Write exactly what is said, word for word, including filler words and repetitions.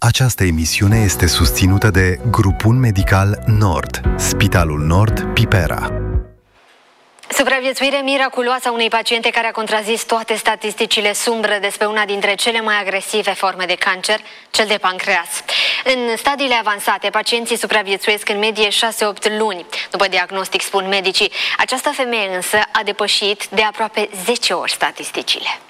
Această emisiune este susținută de Grupul Medical Nord, Spitalul Nord Pipera. Supraviețuire miraculoasă a unei paciente care a contrazis toate statisticile sumbre despre una dintre cele mai agresive forme de cancer, cel de pancreas. În stadiile avansate, pacienții supraviețuiesc în medie șase opt luni. După diagnostic, spun medicii, această femeie însă a depășit de aproape zece ori statisticile.